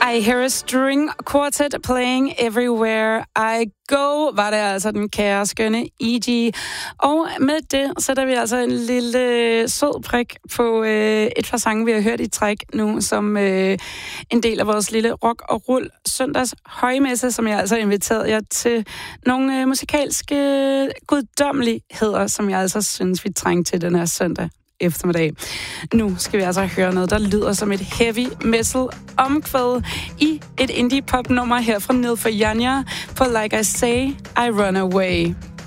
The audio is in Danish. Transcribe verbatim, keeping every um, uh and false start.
I hear a string quartet playing everywhere I go, var det altså den kære, skønne E G. Og med det sætter vi altså en lille sød prik på øh, et par sange, vi har hørt i træk nu, som øh, en del af vores lille rock- og rull søndags højmesse, som jeg altså har inviteret jer til nogle øh, musikalske guddommeligheder, som jeg altså synes, vi trængte til den her søndag eftermiddag. Nu skal vi altså høre noget, der lyder som et heavy metal omkvæd i et indie-pop-nummer her fra Nilfyanya på Like I Say, I Run Away.